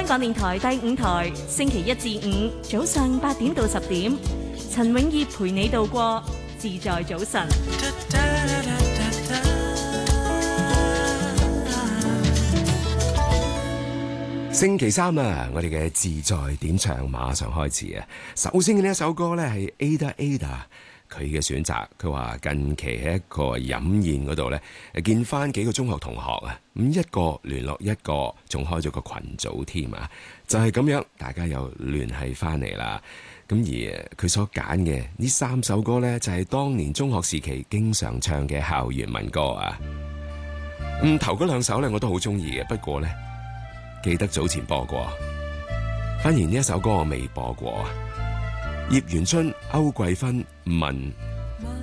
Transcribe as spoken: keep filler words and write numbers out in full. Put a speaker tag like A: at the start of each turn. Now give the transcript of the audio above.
A: 香港電台第五台，星期一至五早上八點到十點，陳永業陪你度過自在早晨。
B: 星期三啊，我哋嘅自在點唱馬上開始啊！首先嘅呢一首歌呢係 Ada Ada 佢嘅選擇，佢話近期喺一個飲宴嗰度呢，見翻幾個中學同學啊，咁一個聯絡一個，仲開咗個群組添啊！就係咁樣，大家又聯繫翻嚟啦。咁而佢所揀嘅呢三首歌呢，就係當年中學時期經常唱嘅校園民歌啊。嗯，頭嗰兩首呢，我都好中意嘅，不過呢，記得早前播過，反而呢一首歌我未播過。葉元春、歐桂芬、文